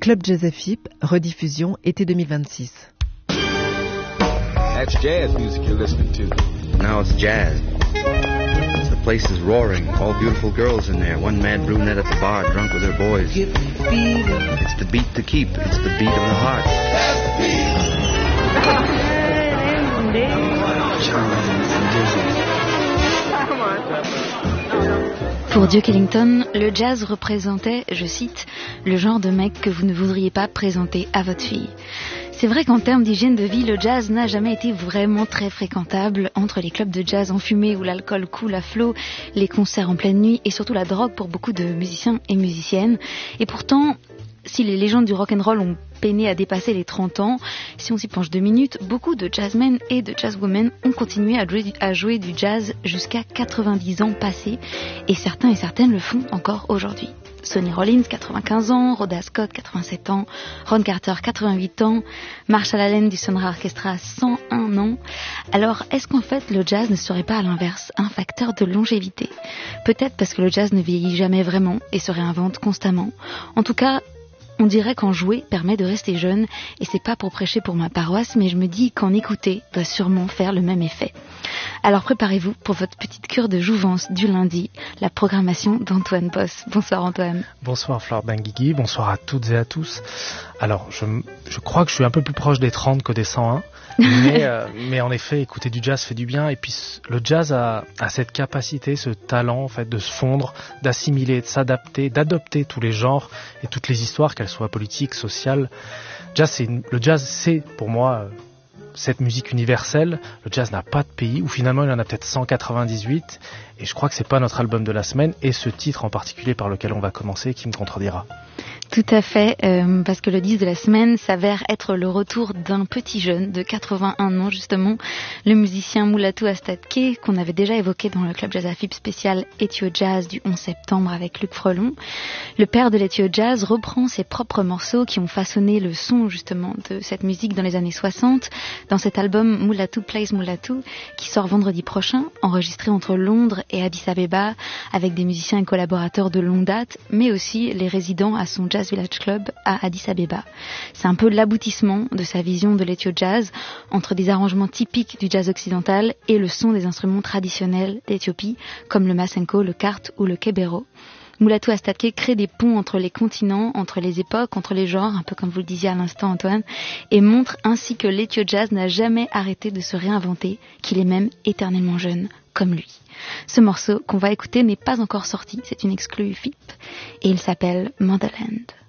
Club Jazz AFIP, rediffusion été 2026. That's jazz music you're listening to. Now it's jazz. The place is roaring. All beautiful girls in there. One mad brunette at the bar, drunk with her boys. It's the beat to keep. It's the beat of the heart. Pour Duke Ellington, le jazz représentait, je cite, le genre de mec que vous ne voudriez pas présenter à votre fille. C'est vrai qu'en termes d'hygiène de vie, le jazz n'a jamais été vraiment très fréquentable entre les clubs de jazz enfumés où l'alcool coule à flot, les concerts en pleine nuit et surtout la drogue pour beaucoup de musiciens et musiciennes. Et pourtant, si les légendes du rock'n'roll ont peiné à dépasser les 30 ans, si on s'y penche 2 minutes, beaucoup de jazzmen et de jazzwomen ont continué à jouer du jazz jusqu'à 90 ans passés, et certains et certaines le font encore aujourd'hui. Sonny Rollins, 95 ans, Rhoda Scott, 87 ans, Ron Carter, 88 ans, Marshall Allen du Sun Ra Orchestra, 101 ans. Alors, est-ce qu'en fait le jazz ne serait pas à l'inverse un facteur de longévité ? Peut-être parce que le jazz ne vieillit jamais vraiment et se réinvente constamment. En tout cas, on dirait qu'en jouer permet de rester jeune, et c'est pas pour prêcher pour ma paroisse, mais je me dis qu'en écouter doit sûrement faire le même effet. Alors préparez-vous pour votre petite cure de jouvence du lundi, la programmation d'Antoine Boss. Bonsoir Antoine. Bonsoir Flore Benguigui, bonsoir à toutes et à tous. Alors je crois que je suis un peu plus proche des 30 que des 101, mais en effet écouter du jazz fait du bien, et puis le jazz a cette capacité, ce talent en fait de se fondre, d'assimiler, de s'adapter, d'adopter tous les genres et toutes les histoires, qu'elles soient politiques, sociales. Le jazz c'est pour moi cette musique universelle. Le jazz n'a pas de pays, ou finalement il en a peut-être 198, et je crois que c'est pas notre album de la semaine, et ce titre en particulier par lequel on va commencer qui me contredira. Tout à fait, parce que le disque de la semaine s'avère être le retour d'un petit jeune de 81 ans justement, le musicien Mulatu Astatke, qu'on avait déjà évoqué dans le Club Jazz AFIP spécial Ethio Jazz du 11 septembre avec Luc Frelon. Le père de l'Ethio Jazz reprend ses propres morceaux qui ont façonné le son justement de cette musique dans les années 60, dans cet album Mulatu Plays Mulatu, qui sort vendredi prochain, enregistré entre Londres et Addis Abeba, avec des musiciens et collaborateurs de longue date, mais aussi les résidents à son Jazz Village Club à Addis Abeba. C'est un peu l'aboutissement de sa vision de l'Ethio Jazz, entre des arrangements typiques du jazz occidental et le son des instruments traditionnels d'Éthiopie, comme le masenko, le kart ou le kebero. Mulatu Astatke crée des ponts entre les continents, entre les époques, entre les genres, un peu comme vous le disiez à l'instant Antoine, et montre ainsi que l'Ethio Jazz n'a jamais arrêté de se réinventer, qu'il est même éternellement jeune, comme lui. Ce morceau qu'on va écouter n'est pas encore sorti, c'est une exclue FIP, et il s'appelle Motherland.